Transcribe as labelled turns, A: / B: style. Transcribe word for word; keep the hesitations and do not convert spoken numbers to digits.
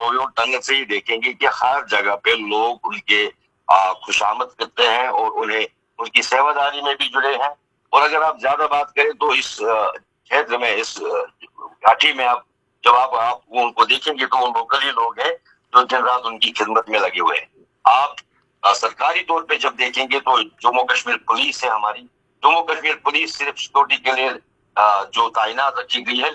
A: नोयो ढंग से ही देखेंगे कि हर जगह पे लोग उनके खुशामद करते हैं और उन्हें उनकी सेवादारी में भी जुड़े हैं। और अगर आप ज्यादा बात करें तो इस क्षेत्र में, इस घाटी में, आप जब आप, आप उनको देखेंगे तो वो लोकल ही लोग हैं जो दिन रात उनकी खिदमत में लगे हुए हैं। आप आ, सरकारी तौर पे जब देखेंगे तो जम्मू कश्मीर पुलिस है हमारी, जम्मू कश्मीर पुलिस सिर्फ सिक्योरिटी के लिए आ, जो तैनात रखी गई है,